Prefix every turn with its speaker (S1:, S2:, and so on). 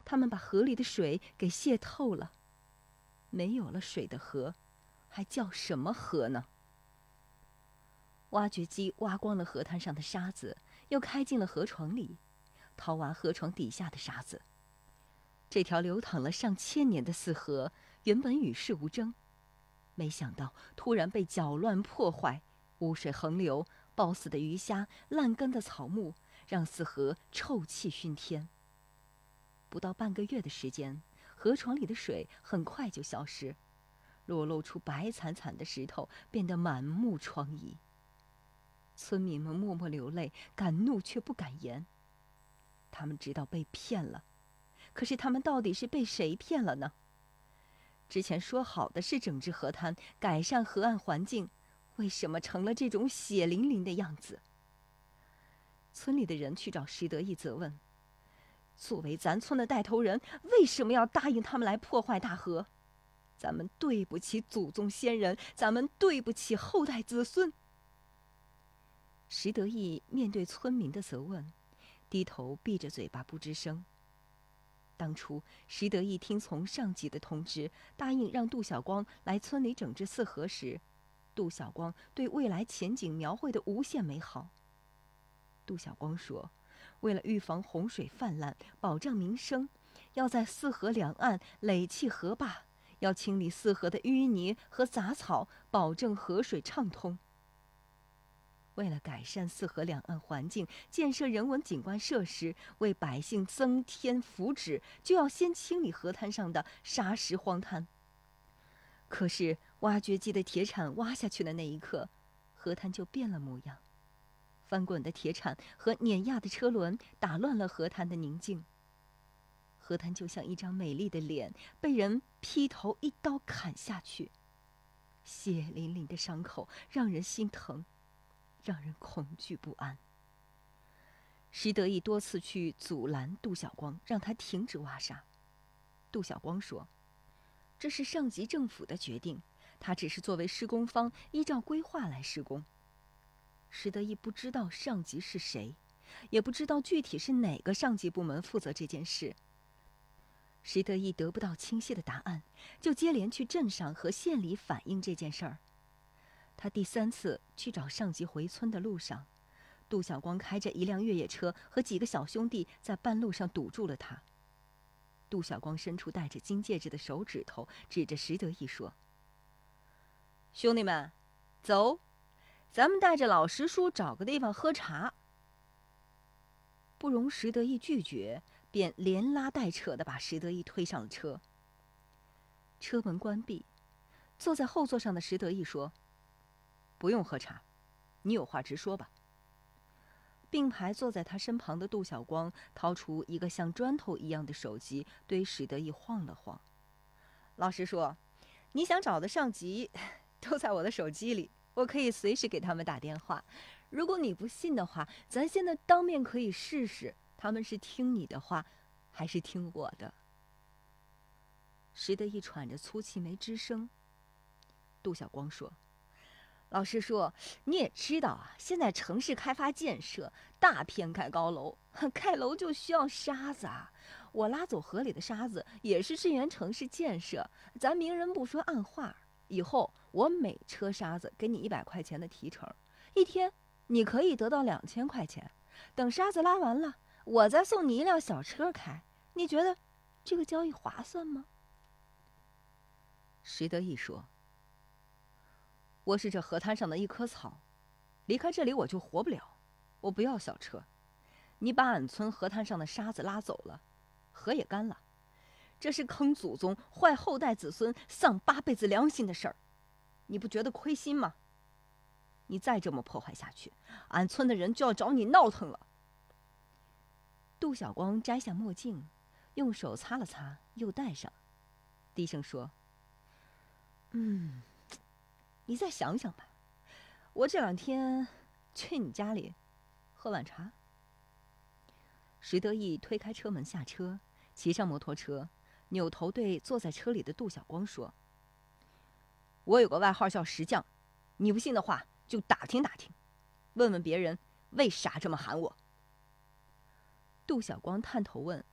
S1: 他们把河里的水给泄透了。没有了水的河，还叫什么河呢？挖掘机挖光了河滩上的沙子，又开进了河床里，掏完河床底下的沙子。这条流淌了上千年的泗河，原本与世无争，没想到突然被搅乱破坏，污水横流，抱死的鱼虾，烂根的草木，让泗河臭气熏天。不到半个月的时间，河床里的水很快就消失，裸露出白惨惨的石头，变得满目疮痍。村民们默默流泪，敢怒却不敢言。他们知道被骗了，可是他们到底是被谁骗了呢？之前说好的是整治河滩，改善河岸环境，为什么成了这种血淋淋的样子？村里的人去找石德义责问，作为咱村的带头人，为什么要答应他们来破坏大河？咱们对不起祖宗先人，咱们对不起后代子孙。石德义面对村民的责问，低头闭着嘴巴不吱声。当初石德义听从上级的通知，答应让杜小光来村里整治泗河时，杜小光对未来前景描绘的无限美好。杜小光说，为了预防洪水泛滥，保障民生，要在泗河两岸垒砌河坝，要清理泗河的淤泥和杂草，保证河水畅通。为了改善泗河两岸环境，建设人文景观设施，为百姓增添福祉，就要先清理河滩上的沙石荒滩。可是挖掘机的铁铲挖下去的那一刻，河滩就变了模样。翻滚的铁铲和碾压的车轮打乱了河滩的宁静。河滩就像一张美丽的脸，被人劈头一刀砍下去，血淋淋的伤口让人心疼，让人恐惧不安。石德义多次去阻拦杜小光，让他停止挖沙。杜小光说，这是上级政府的决定，他只是作为施工方依照规划来施工。石德义不知道上级是谁，也不知道具体是哪个上级部门负责这件事。石德义得不到清晰的答案，就接连去镇上和县里反映这件事儿。他第3次去找上级回村的路上，杜小光开着一辆越野车和几个小兄弟在半路上堵住了他。杜小光伸出戴着金戒指的手指头，指着石德义说，兄弟们，走，咱们带着老石叔找个地方喝茶。不容石德义拒绝，便连拉带扯地把石德义推上了车。车门关闭，坐在后座上的石德义说，不用喝茶，你有话直说吧。并排坐在他身旁的杜小光掏出一个像砖头一样的手机，对石德义晃了晃。老实说，你想找的上级都在我的手机里，我可以随时给他们打电话。如果你不信的话，咱现在当面可以试试，他们是听你的话，还是听我的？石德义喘着粗气没吱声。杜小光说，老师说，你也知道啊，现在城市开发建设，大片盖高楼，盖楼就需要沙子啊。我拉走河里的沙子，也是支援城市建设。咱明人不说暗话，以后我每车沙子给你100块钱的提成，一天你可以得到2000块钱。等沙子拉完了，我再送你一辆小车开。你觉得这个交易划算吗？石德义说，我是这河滩上的一棵草，离开这里我就活不了。我不要小车，你把俺村河滩上的沙子拉走了，河也干了。这是坑祖宗、坏后代子孙、丧8辈子良心的事儿，你不觉得亏心吗？你再这么破坏下去，俺村的人就要找你闹腾了。杜小光摘下墨镜，用手擦了擦，又戴上，低声说，你再想想吧，我这2天去你家里喝碗茶。石德义推开车门下车，骑上摩托车，扭头对坐在车里的杜小光说，我有个外号叫石匠，你不信的话就打听打听，问问别人为啥这么喊我。杜小光探头问，